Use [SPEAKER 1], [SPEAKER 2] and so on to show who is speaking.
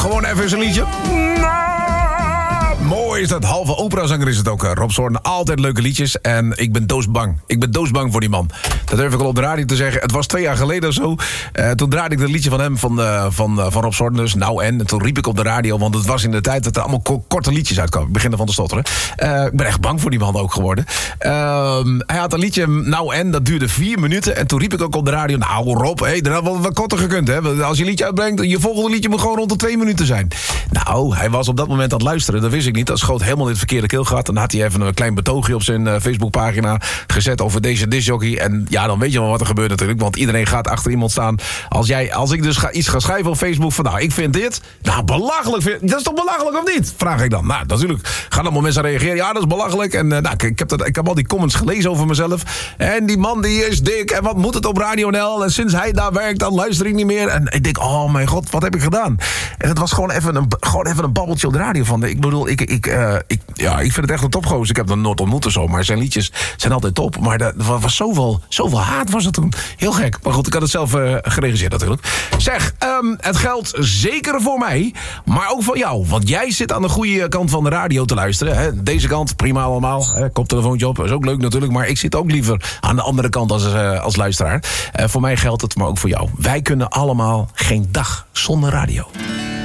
[SPEAKER 1] Gewoon even een liedje. Mooi is dat. Halve operazanger is het ook. Rob Soorn, altijd leuke liedjes. En ik ben doosbang. Ik ben doosbang voor die man. Dat durf ik al op de radio te zeggen. Het was 2 jaar geleden of zo. Toen draaide ik het liedje van hem, van Rob Soorn dus. Nou en toen riep ik op de radio, want het was in de tijd dat er allemaal korte liedjes uitkwamen. Ik begin ervan te stotteren. Ik ben echt bang voor die man ook geworden. Hij had een liedje, nou en, dat duurde 4 minuten. En toen riep ik ook op de radio, nou Rob, dat had wel wat korter gekund. Hè? Als je een liedje uitbrengt, je volgende liedje moet gewoon rond de 2 minuten zijn. Nou, hij was op dat moment aan het luisteren. Dat wist ik niet. Dat schoot helemaal in het verkeerde keelgat. Dan had hij even een klein betoogje op zijn Facebookpagina gezet over deze discjockey. En ja, dan weet je wel wat er gebeurt natuurlijk. Want iedereen gaat achter iemand staan. Als ik dus iets ga schrijven op Facebook van nou, ik vind dit. Nou, belachelijk. Dat is toch belachelijk of niet? Vraag ik dan. Nou, natuurlijk gaan allemaal mensen reageren. Ja, dat is belachelijk. En ik heb al die comments gelezen over mezelf. En die man die is dik. En wat moet het op Radio NL? En sinds hij daar werkt, dan luister ik niet meer. En ik denk, oh mijn god, wat heb ik gedaan? En het was gewoon even een babbeltje op de radio van. Ik bedoel, ik vind het echt een topgozer. Ik heb hem nooit ontmoet of zo, maar zijn liedjes zijn altijd top. Maar er was zoveel haat was er toen. Heel gek. Maar goed, ik had het zelf geregisseerd natuurlijk. Zeg, het geldt zeker voor mij, maar ook voor jou. Want jij zit aan de goede kant van de radio te luisteren. Hè? Deze kant, prima allemaal. Koptelefoontje op, is ook leuk natuurlijk. Maar ik zit ook liever aan de andere kant als luisteraar. Voor mij geldt het, maar ook voor jou. Wij kunnen allemaal geen dag zonder radio.